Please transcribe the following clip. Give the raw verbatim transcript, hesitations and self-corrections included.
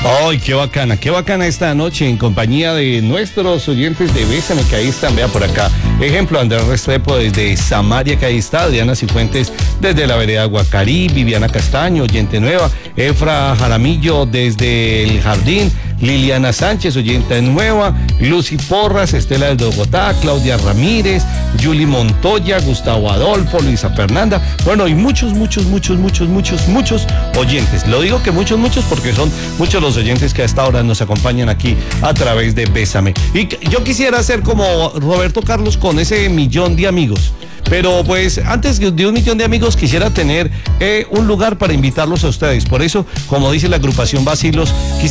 Ay, qué bacana, qué bacana esta noche en compañía de nuestros oyentes de Bésame, que ahí están, vea por acá. Ejemplo, Andrés Restrepo desde Samaria, que ahí está, Adriana Cifuentes desde la vereda Guacarí, Viviana Castaño, oyente nueva, Efra Jaramillo desde el Jardín, Liliana Sánchez, oyente nueva, Lucy Porras, Estela de Bogotá, Claudia Ramírez, Yuli Montoya, Gustavo Adolfo, Luisa Fernanda, bueno, y muchos, muchos, muchos, muchos, muchos, muchos oyentes. Lo digo que muchos, muchos porque son muchos los oyentes que a esta hora nos acompañan aquí a través de Bésame. Y yo quisiera ser como Roberto Carlos con ese millón de amigos. Pero pues antes de un millón de amigos quisiera tener eh, un lugar para invitarlos a ustedes. Por eso, como dice la agrupación Bacilos,